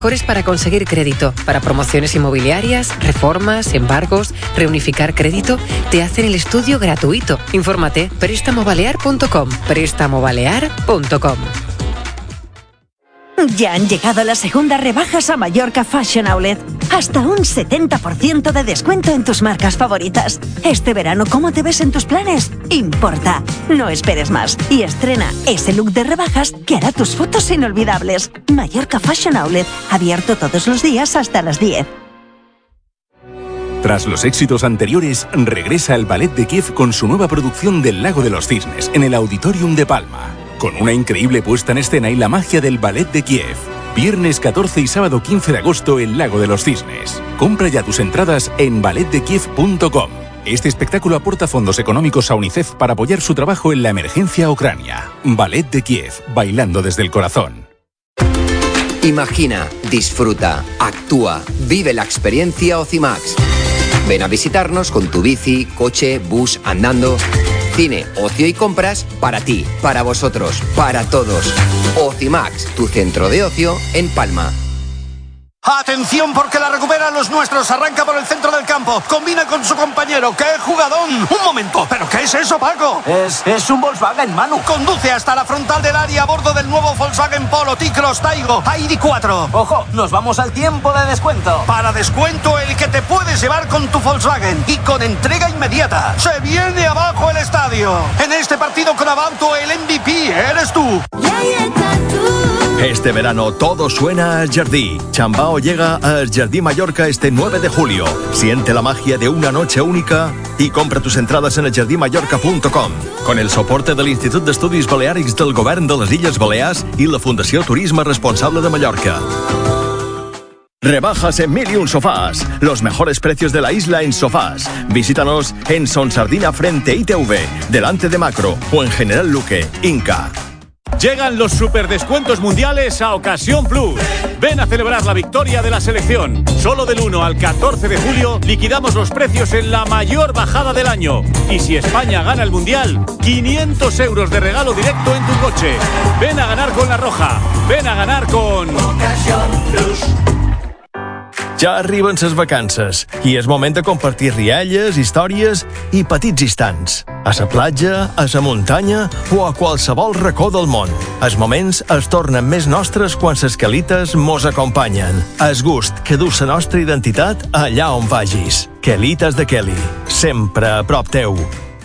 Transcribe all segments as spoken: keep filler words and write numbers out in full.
Mejores para conseguir crédito, para promociones inmobiliarias, reformas, embargos, reunificar crédito, te hacen el estudio gratuito. Infórmate, préstamo balear punto com, préstamo balear punto com. Ya han llegado las segundas rebajas a Mallorca Fashion Outlet. Hasta un setenta por ciento de descuento en tus marcas favoritas. Este verano, ¿cómo te ves en tus planes? Importa. No esperes más y estrena ese look de rebajas que hará tus fotos inolvidables. Mallorca Fashion Outlet, abierto todos los días hasta las diez. Tras los éxitos anteriores, regresa el Ballet de Kiev con su nueva producción del Lago de los Cisnes en el Auditorium de Palma. Con una increíble puesta en escena y la magia del Ballet de Kiev. Viernes catorce y sábado quince de agosto en Lago de los Cisnes. Compra ya tus entradas en ballet de kiev punto com. Este espectáculo aporta fondos económicos a UNICEF para apoyar su trabajo en la emergencia a Ucrania. Ballet de Kiev, bailando desde el corazón. Imagina, disfruta, actúa, vive la experiencia Ocimax. Ven a visitarnos con tu bici, coche, bus, andando. Cine, ocio y compras para ti, para vosotros, para todos. Ocimax, tu centro de ocio en Palma. Atención porque la recuperan los nuestros. Arranca por el centro del campo. Combina con su compañero. ¡Qué jugadón! Un momento. ¿Pero qué es eso, Paco? Es, es un Volkswagen, Manu. Conduce hasta la frontal del área a bordo del nuevo Volkswagen Polo, T-Cross, Taigo, I D cuatro. Ojo, nos vamos al tiempo de descuento. Para descuento el que te puedes llevar con tu Volkswagen y con entrega inmediata. Se viene abajo el estadio. En este partido con Abauto el M V P eres tú. Este verano todo suena a Jardí. Chambao llega a Jardí Mallorca este nueve de julio. Siente la magia de una noche única y compra tus entrades en el jardí mallorca punto com. Con el soporte del Institut d'Estudis Baleàrics del Govern de les Illes Balears y la Fundació Turisme Responsable de Mallorca. Rebajas en Mil y Un Sofás. Los mejores precios de la isla en sofás. Visítanos en Son Sardina frente I T V, delante de Macro o en General Luque, Inca. Llegan los superdescuentos mundiales a Ocasión Plus. Ven a celebrar la victoria de la selección. Solo del uno al catorce de julio liquidamos los precios en la mayor bajada del año. Y si España gana el mundial, quinientos euros de regalo directo en tu coche. Ven a ganar con La Roja. Ven a ganar con Ocasión Plus. Ja arriben ses vacances i és moment de compartir rialles, històries i petits instants. A la platja, a la muntanya o a qualsevol racó del món. Els moments es tornen més nostres quan les quelites mos acompanyen. El gust que du la nostra identitat allà on vagis. Quelites de Kelly. Sempre a prop teu.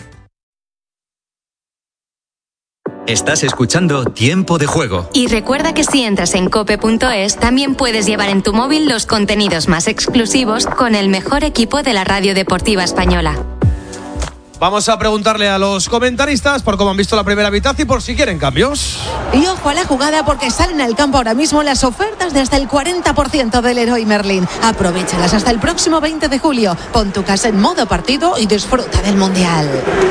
Estás escuchando Tiempo de Juego. Y recuerda que si entras en cope punto es, también puedes llevar en tu móvil los contenidos más exclusivos con el mejor equipo de la radio deportiva española. Vamos a preguntarle a los comentaristas por cómo han visto la primera mitad y por si quieren cambios. Y ojo a la jugada porque salen al campo ahora mismo las ofertas de hasta el cuarenta por ciento del Leroy Merlin. Aprovéchalas hasta el próximo veinte de julio. Pon tu casa en modo partido y disfruta del Mundial.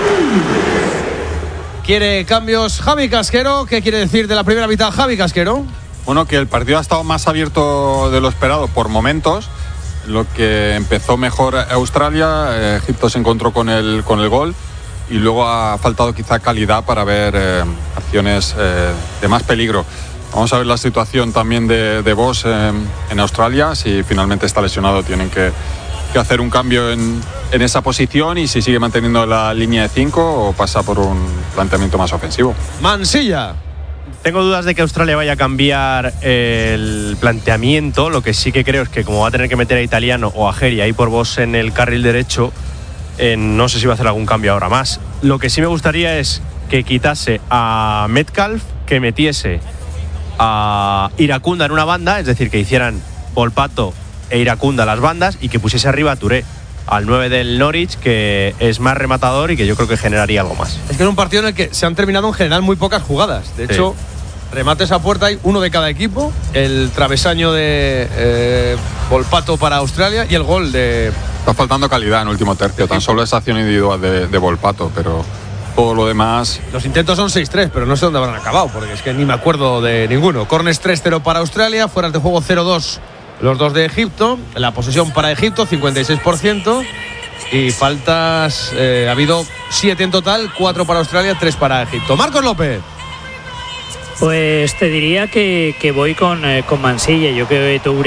¿Quiere cambios Javi Casquero? ¿Qué quiere decir de la primera mitad Javi Casquero? Bueno, que el partido ha estado más abierto de lo esperado por momentos. Lo que empezó mejor Australia, Egipto se encontró con el, con el gol y luego ha faltado quizá calidad para ver eh, acciones eh, de más peligro. Vamos a ver la situación también de, de Bosz eh, en Australia. Si finalmente está lesionado tienen que, que hacer un cambio en, en esa posición y si sigue manteniendo la línea de cinco o pasa por un planteamiento más ofensivo. Mansilla. Tengo dudas de que Australia vaya a cambiar el planteamiento. Lo que sí que creo es que como va a tener que meter a Italiano o a Geri ahí por Bosz en el carril derecho, eh, no sé si va a hacer algún cambio ahora más. Lo que sí me gustaría es que quitase a Metcalf, que metiese a Iracunda en una banda, es decir, que hicieran Volpato e Iracunda las bandas y que pusiese arriba a Touré, al nueve del Norwich, que es más rematador y que yo creo que generaría algo más. Es que es un partido en el que se han terminado en general muy pocas jugadas. De hecho, sí. Remates a puerta hay uno de cada equipo. El travesaño de eh, Volpato para Australia y el gol de... Está faltando calidad en último tercio. Tan solo esa acción individual de, de Volpato, pero todo lo demás... Los intentos son seis tres, pero no sé dónde habrán acabado, porque es que ni me acuerdo de ninguno. Corners tres cero para Australia, fueras de juego cero dos los dos de Egipto. La posesión para Egipto, cincuenta y seis por ciento. Y faltas, eh, ha habido siete en total, cuatro para Australia, tres para Egipto. Marcos López. Pues te diría que, que voy con, eh, con Mansilla. Yo creo que